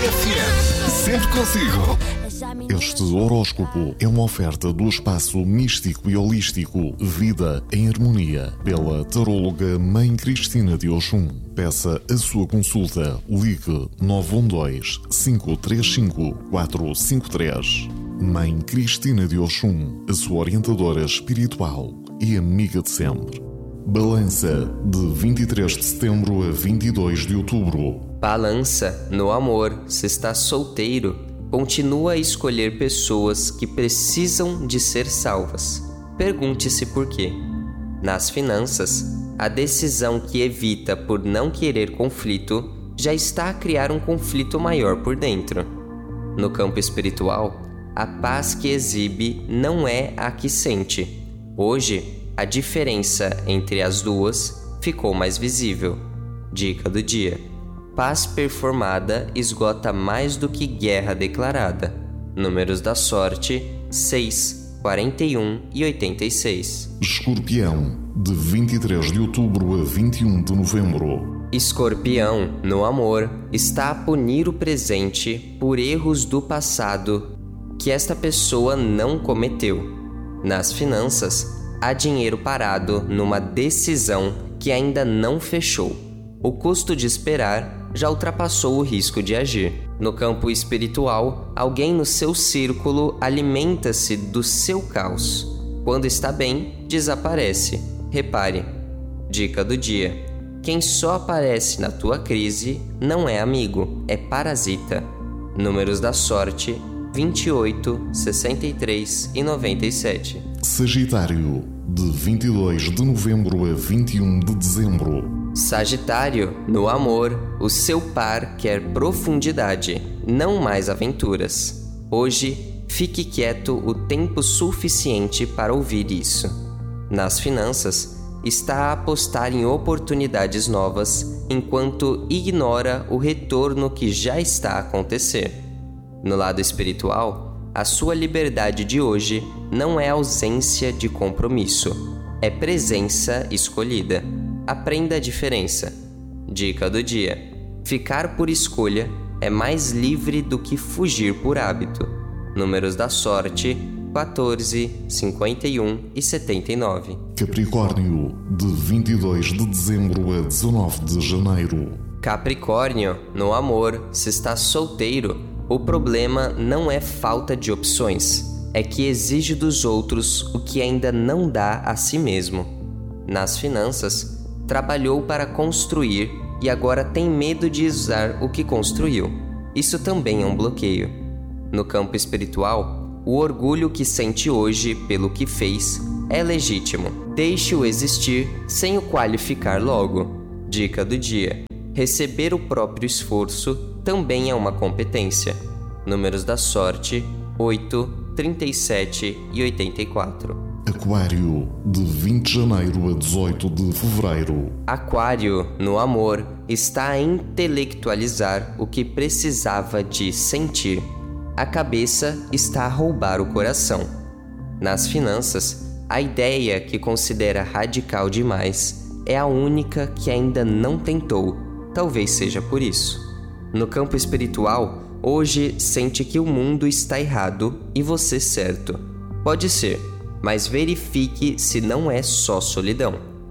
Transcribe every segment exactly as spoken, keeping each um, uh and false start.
F M. Sempre consigo. Este horóscopo é uma oferta do espaço místico e holístico Vida em Harmonia, pela taróloga Mãe Cristina de Oxum. Peça a sua consulta. Ligue nove um dois, cinco três cinco, quatro cinco três. Mãe Cristina de Oxum, a sua orientadora espiritual e amiga de sempre. Balança, de vinte e três de setembro a vinte e dois de outubro. Balança, no amor, se está solteiro, continua a escolher pessoas que precisam de ser salvas. Pergunte-se por quê. Nas finanças, a decisão que evita por não querer conflito já está a criar um conflito maior por dentro. No campo espiritual, a paz que exibe não é a que sente. Hoje, a diferença entre as duas ficou mais visível. Dica do dia: paz performada esgota mais do que guerra declarada. Números da sorte: seis, quarenta e um e oitenta e seis. Escorpião, de vinte e três de outubro a vinte e um de novembro. Escorpião, no amor, está a punir o presente por erros do passado que esta pessoa não cometeu. Nas finanças, há dinheiro parado numa decisão que ainda não fechou. O custo de esperar já ultrapassou o risco de agir. No campo espiritual, alguém no seu círculo alimenta-se do seu caos. Quando está bem, desaparece. Repare. Dica do dia: quem só aparece na tua crise não é amigo, é parasita. Números da sorte: vinte e oito, sessenta e três e noventa e sete. Sagitário, de vinte e dois de novembro a vinte e um de dezembro. Sagitário, no amor, o seu par quer profundidade, não mais aventuras. Hoje, fique quieto o tempo suficiente para ouvir isso. Nas finanças, está a apostar em oportunidades novas, enquanto ignora o retorno que já está a acontecer. No lado espiritual, a sua liberdade de hoje não é ausência de compromisso, é presença escolhida. Aprenda a diferença. Dica do dia: ficar por escolha é mais livre do que fugir por hábito. Números da sorte: quatorze, cinquenta e um e setenta e nove. Capricórnio, de vinte e dois de dezembro a dezenove de janeiro. Capricórnio, no amor, se está solteiro, o problema não é falta de opções, é que exige dos outros o que ainda não dá a si mesmo. Nas finanças, trabalhou para construir e agora tem medo de usar o que construiu. Isso também é um bloqueio. No campo espiritual, o orgulho que sente hoje pelo que fez é legítimo. Deixe-o existir sem o qualificar logo. Dica do dia: receber o próprio esforço também é uma competência. Números da sorte: oito, trinta e sete e oitenta e quatro. Aquário, de vinte de janeiro a dezoito de fevereiro. Aquário, no amor, está a intelectualizar o que precisava de sentir. A cabeça está a roubar o coração. Nas finanças, a ideia que considera radical demais é a única que ainda não tentou. Talvez seja por isso. No campo espiritual, hoje sente que o mundo está errado e você certo. Pode ser, mas verifique se não é só solidão.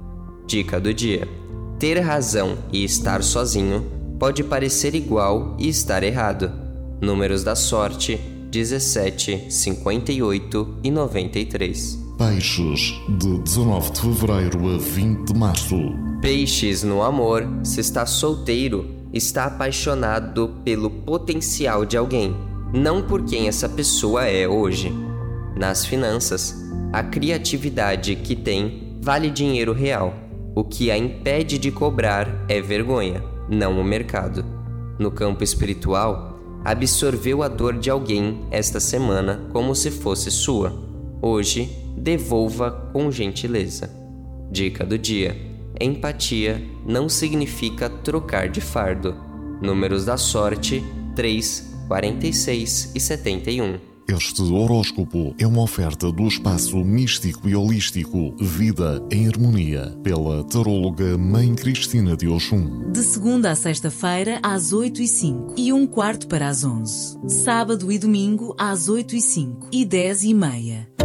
Dica do dia: ter razão e estar sozinho pode parecer igual e estar errado. Números da sorte: dezessete, cinquenta e oito e noventa e três. Peixes, de dezenove de fevereiro a vinte de março. Peixes, no amor, se está solteiro, está apaixonado pelo potencial de alguém, não por quem essa pessoa é hoje. Nas finanças, a criatividade que tem vale dinheiro real. O que a impede de cobrar é vergonha, não o mercado. No campo espiritual, absorveu a dor de alguém esta semana como se fosse sua. Hoje, devolva com gentileza. Dica do dia: empatia não significa trocar de fardo. Números da sorte: três, quarenta e seis e setenta e um. Este horóscopo é uma oferta do espaço místico e holístico Vida em Harmonia, pela taróloga Mãe Cristina de Oxum. De segunda a sexta-feira, às oito e cinco e um quarto para as onze. Sábado e domingo, às oito e cinco e dez e meia.